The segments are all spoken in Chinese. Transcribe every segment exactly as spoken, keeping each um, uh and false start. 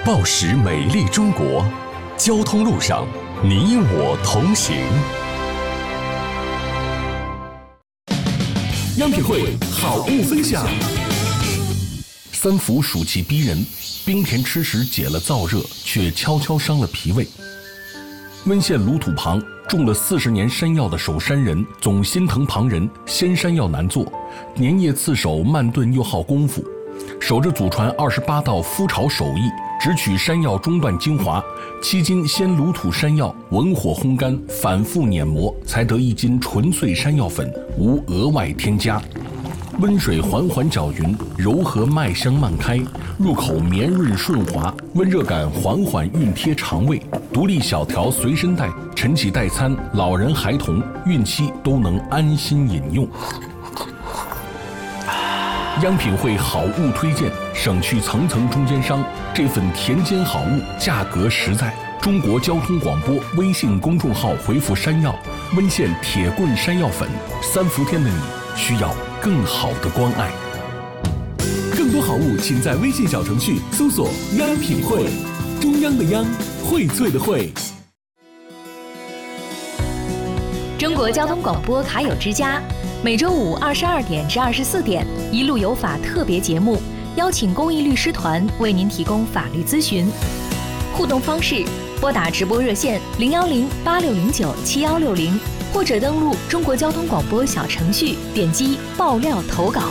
报时美丽中国，交通路上你我同行。央品汇好物分享。三伏暑气逼人，冰甜吃食解了燥热，却悄悄伤了脾胃。温县鲁土旁种了四十年山药的守山人总心疼旁人，鲜山药难做，粘叶刺手慢炖又耗功夫，守着祖传二十八道麸炒手艺，只取山药中段精华，七斤鲜鲁土山药文火烘干，反复碾磨，才得一斤纯粹山药粉，无额外添加。温水缓缓搅匀，柔和麦香漫开，入口绵润顺滑，温热感缓缓熨贴肠胃。独立小条随身带，晨起代餐，老人孩童、孕期都能安心饮用。央品汇好物推荐，省去层层中间商，这份田间好物价格实在。中国交通广播微信公众号回复山药，温县铁棍山药粉，三伏天的你需要更好的关爱。 更多好物请在微信小程序搜索央品汇，中央的央，荟萃的荟。 中国交通广播卡友之家，每周五二十二点至二十四点，一路有法特别节目，邀请公益律师团为您提供法律咨询。互动方式：拨打直播热线零幺零八六零九七幺六零，或者登录中国交通广播小程序，点击爆料投稿。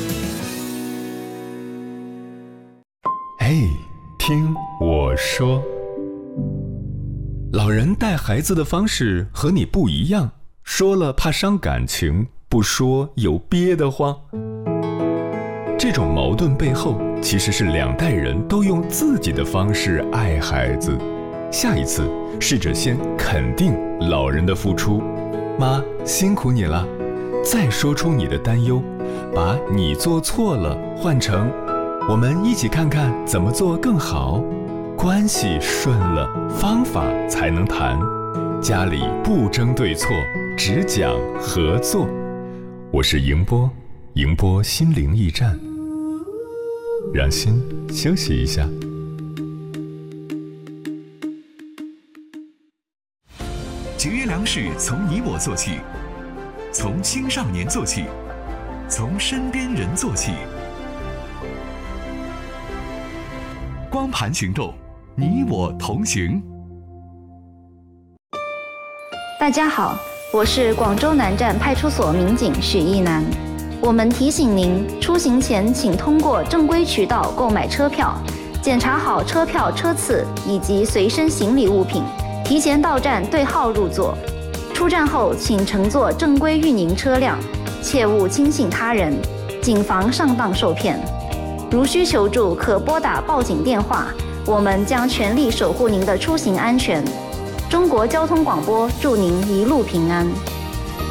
嘿，听我说，老人带孩子的方式和你不一样，说了怕伤感情，不说有憋得慌。这种矛盾背后，其实是两代人都用自己的方式爱孩子。下一次，试着先肯定老人的付出，妈，辛苦你了。再说出你的担忧，把你做错了换成我们一起看看怎么做更好。关系顺了，方法才能谈。家里不争对错，只讲合作。我是迎波，迎波心灵驿站，让心休息一下。 节约粮食从你我做起，从青少年做起，从身边人做起。光盘行动，你我同行。 大家好，我是广州南站派出所民警许一楠。我们提醒您，出行前请通过正规渠道购买车票，检查好车票车次以及随身行李物品，提前到站对号入座。出站后请乘坐正规运营车辆，切勿轻信他人，谨防上当受骗。如需求助，可拨打报警电话，我们将全力守护您的出行安全。中国交通广播祝您一路平安。